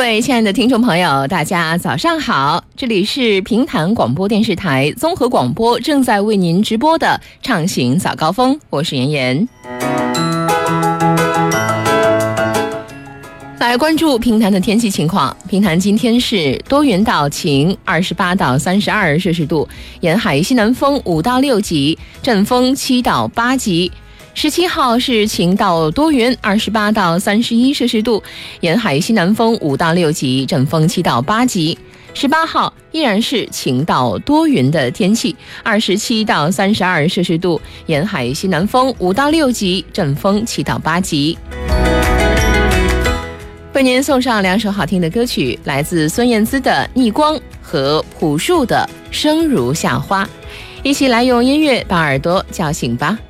位亲爱的听众朋友，大家早上好，这里是平潭广播电视台综合广播正在为您直播的畅行早高峰，我是妍妍。来关注平潭的天气情况，平潭今天是多云到晴，28到32摄氏度，沿海西南风5到6级，阵风7到8级。17号是晴到多云，28到31摄氏度，沿海西南风5到6级，阵风7到8级。18号依然是晴到多云的天气，27到32摄氏度，沿海西南风5到6级，阵风7到8级。为您送上两首好听的歌曲，来自孙燕姿的《逆光》和朴树的《生如夏花》，一起来用音乐把耳朵叫醒吧。